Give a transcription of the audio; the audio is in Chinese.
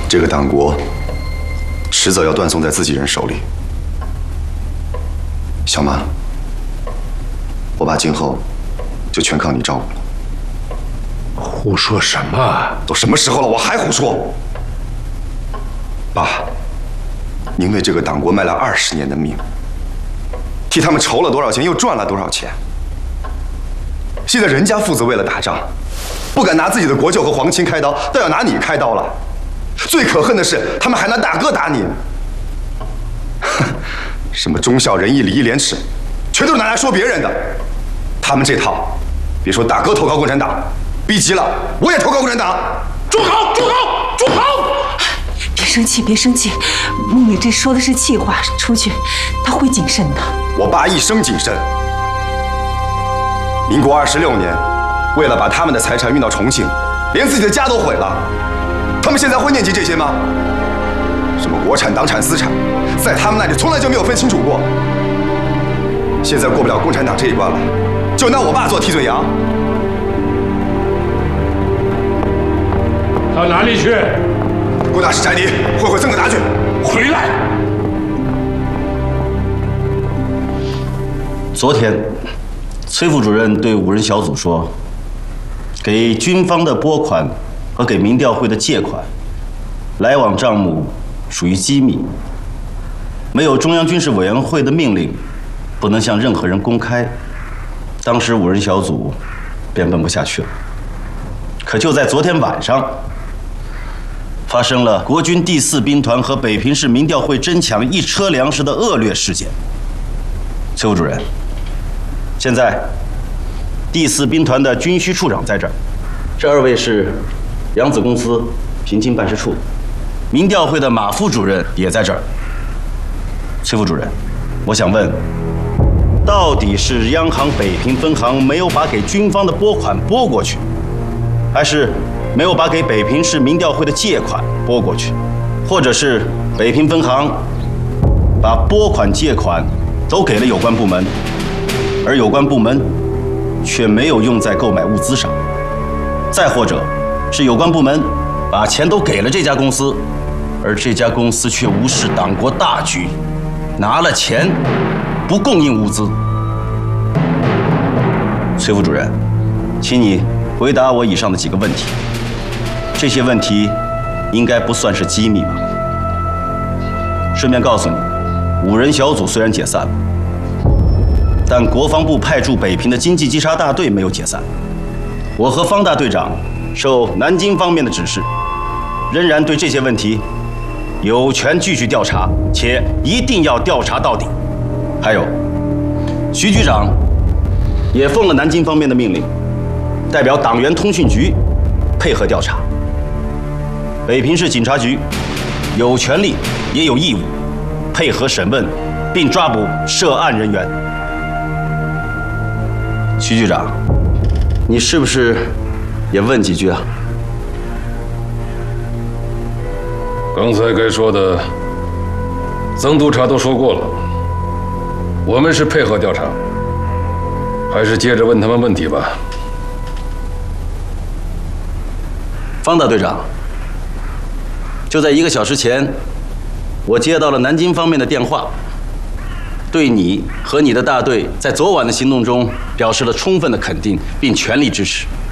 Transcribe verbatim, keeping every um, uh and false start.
这个党国迟早要断送在自己人手里。小妈，我爸今后就全靠你照顾了。 胡说什么？ 都什么时候了，我还胡说？爸，您为这个党国卖了二十年的命，替他们筹了多少钱，又赚了多少钱？现在人家父子为了打仗，不敢拿自己的国舅和皇亲开刀，倒要拿你开刀了。最可恨的是，他们还拿大哥打你。哼，什么忠孝仁义礼义廉耻，全都是拿来说别人的。他们这套，别说大哥投靠共产党，逼急了我也投靠共产党。 住口！住口！住口！ 别生气，别生气，梦里这说的是气话，出去他会谨慎的。 我爸一生谨慎。民国二十六年，为了把他们的财产运到重庆，连自己的家都毁了。他们现在会念及这些吗？什么国产、党产、私产，在他们那里从来就没有分清楚过。现在过不了共产党这一关了，就拿我爸做替罪羊。 到哪里去？ 顾大师宅邸会会曾可达去。 回来！ 昨天，崔副主任对五人小组说，给军方的拨款和给民调会的借款，来往账目属于机密，没有中央军事委员会的命令，不能向任何人公开。当时五人小组便问不下去了。可就在昨天晚上，发生了国军第四兵团和北平市民调会争抢一车粮食的恶劣事件。崔副主任，现在第四兵团的军需处长在这儿，这二位是扬子公司平津办事处，民调会的马副主任也在这儿。崔副主任，我想问，到底是央行北平分行没有把给军方的拨款拨过去，还是没有把给北平市民调会的借款拨过去，或者是北平分行把拨款借款都给了有关部门，而有关部门却没有用在购买物资上？再或者是有关部门把钱都给了这家公司，而这家公司却无视党国大局，拿了钱不供应物资？崔副主任，请你回答我以上的几个问题。这些问题应该不算是机密吧？顺便告诉你，五人小组虽然解散了，但国防部派驻北平的经济稽查大队没有解散。我和方大队长受南京方面的指示，仍然对这些问题有权继续调查，且一定要调查到底。还有，徐局长也奉了南京方面的命令，代表党员通讯局配合调查。北平市警察局有权利也有义务配合审问，并抓捕涉案人员。徐局长，你是不是也问几句啊？ 刚才该说的，曾督察都说过了。我们是配合调查，还是接着问他们问题吧。 方大队长，就在一个小时前，我接到了南京方面的电话，对你和你的大队在昨晚的行动中表示了充分的肯定，并全力支持。